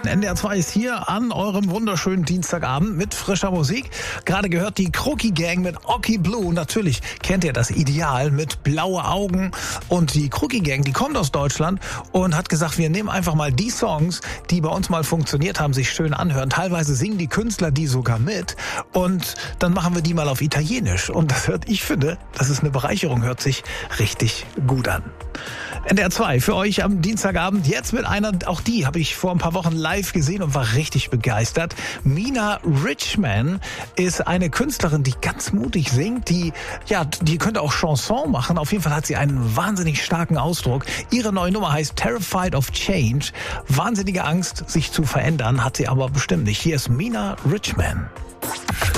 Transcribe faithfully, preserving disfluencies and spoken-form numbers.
N D R zwei ist hier an eurem wunderschönen Dienstagabend mit frischer Musik. Gerade gehört die Crookie Gang mit Oki Blue. Natürlich kennt ihr das Ideal mit blaue Augen. Und die Crookie Gang, die kommt aus Deutschland und hat gesagt, wir nehmen einfach mal die Songs, die bei uns mal funktioniert haben, sich schön anhören. Teilweise singen die Künstler die sogar mit. Und dann machen wir die mal auf Italienisch. Und das hört, ich finde, das ist eine Bereicherung, hört sich richtig gut an. N D R zwei für euch am Dienstagabend. Jetzt mit einer, auch die habe ich vor ein paar Wochen live gesehen und war richtig begeistert. Mina Richman ist eine Künstlerin, die ganz mutig singt. Die, ja, die könnte auch Chanson machen. Auf jeden Fall hat sie einen wahnsinnig starken Ausdruck. Ihre neue Nummer heißt Terrified of Change. Wahnsinnige Angst, sich zu verändern, hat sie aber bestimmt nicht. Hier ist Mina Richman.